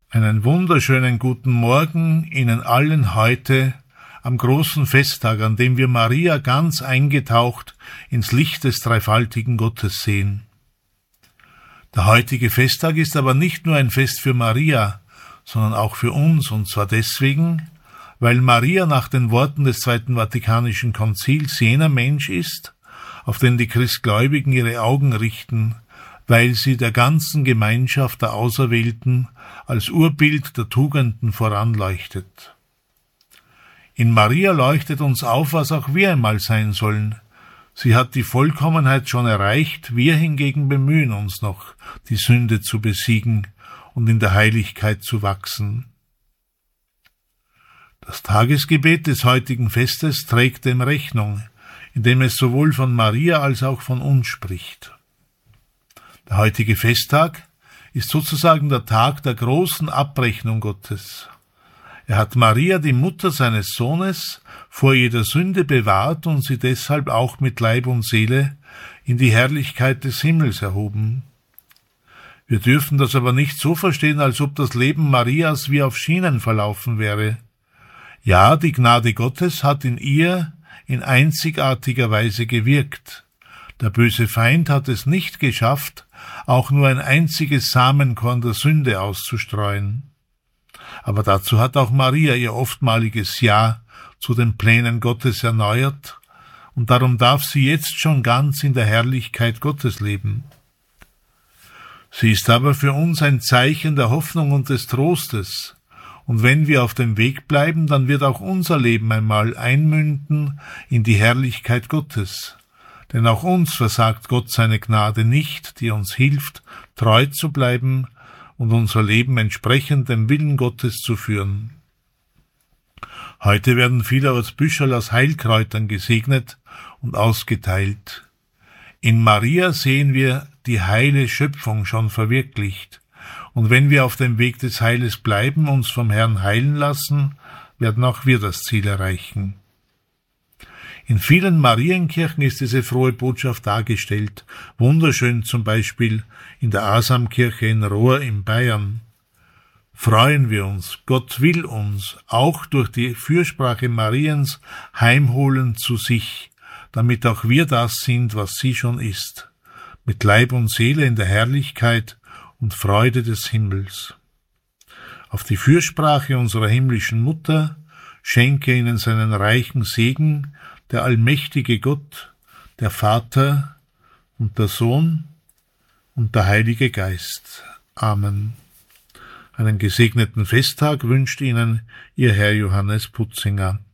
Einen wunderschönen guten Morgen Ihnen allen heute am großen Festtag, an dem wir Maria ganz eingetaucht ins Licht des dreifaltigen Gottes sehen. Der heutige Festtag ist aber nicht nur ein Fest für Maria, sondern auch für uns, und zwar deswegen, weil Maria nach den Worten des Zweiten Vatikanischen Konzils jener Mensch ist, auf den die Christgläubigen ihre Augen richten, weil sie der ganzen Gemeinschaft der Auserwählten als Urbild der Tugenden voranleuchtet. In Maria leuchtet uns auf, was auch wir einmal sein sollen. Sie hat die Vollkommenheit schon erreicht, wir hingegen bemühen uns noch, die Sünde zu besiegen und in der Heiligkeit zu wachsen. Das Tagesgebet des heutigen Festes trägt dem Rechnung, indem es sowohl von Maria als auch von uns spricht. Der heutige Festtag ist sozusagen der Tag der großen Abrechnung Gottes. Er hat Maria, die Mutter seines Sohnes, vor jeder Sünde bewahrt und sie deshalb auch mit Leib und Seele in die Herrlichkeit des Himmels erhoben. Wir dürfen das aber nicht so verstehen, als ob das Leben Marias wie auf Schienen verlaufen wäre. Ja, die Gnade Gottes hat in ihr in einzigartiger Weise gewirkt. Der böse Feind hat es nicht geschafft, auch nur ein einziges Samenkorn der Sünde auszustreuen. Aber dazu hat auch Maria ihr oftmaliges Ja zu den Plänen Gottes erneuert, und darum darf sie jetzt schon ganz in der Herrlichkeit Gottes leben. Sie ist aber für uns ein Zeichen der Hoffnung und des Trostes, und wenn wir auf dem Weg bleiben, dann wird auch unser Leben einmal einmünden in die Herrlichkeit Gottes. Denn auch uns versagt Gott seine Gnade nicht, die uns hilft, treu zu bleiben und unser Leben entsprechend dem Willen Gottes zu führen. Heute werden vielerorts Büschel aus Heilkräutern gesegnet und ausgeteilt. In Maria sehen wir die heile Schöpfung schon verwirklicht, und wenn wir auf dem Weg des Heiles bleiben, uns vom Herrn heilen lassen, werden auch wir das Ziel erreichen. In vielen Marienkirchen ist diese frohe Botschaft dargestellt, wunderschön zum Beispiel in der Asamkirche in Rohr in Bayern. Freuen wir uns, Gott will uns, auch durch die Fürsprache Mariens, heimholen zu sich, damit auch wir das sind, was sie schon ist, mit Leib und Seele in der Herrlichkeit und Freude des Himmels. Auf die Fürsprache unserer himmlischen Mutter schenke ihnen seinen reichen Segen, der allmächtige Gott, der Vater und der Sohn und der Heilige Geist. Amen. Einen gesegneten Festtag wünscht Ihnen Ihr Herr Johannes Putzinger.